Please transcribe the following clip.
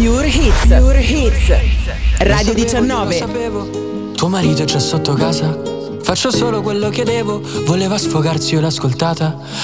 Pure Hits. Pure Hits. Radio 19. Tuo marito è già sotto casa. Faccio solo quello che devo. Voleva sfogarsi, io l'ho ascoltata.